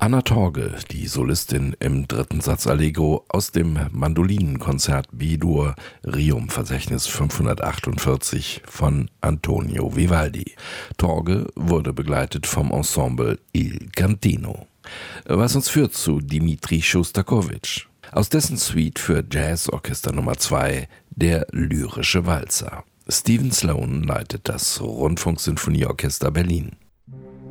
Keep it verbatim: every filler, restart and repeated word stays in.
Anna Torge, die Solistin im dritten Satz Allegro aus dem Mandolinenkonzert B-Dur Rerum-Verzeichnis fünfhundertachtundvierzig von Antonio Vivaldi. Torge wurde begleitet vom Ensemble Il Cantino. Was uns führt zu Dmitri Schostakowitsch. Aus dessen Suite für Jazzorchester Nummer zwei, der Lyrische Walzer. Stephen Sloan leitet das Rundfunksinfonieorchester Berlin.